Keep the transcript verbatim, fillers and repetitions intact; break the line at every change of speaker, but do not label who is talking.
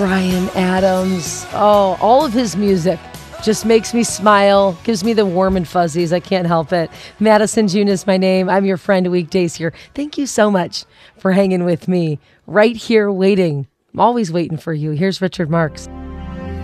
Bryan Adams. Oh, all of his music just makes me smile, gives me the warm and fuzzies. I can't help it. Madison June is my name. I'm your friend weekdays here. Thank you so much for hanging with me right here waiting. I'm always waiting for you. Here's Richard Marx.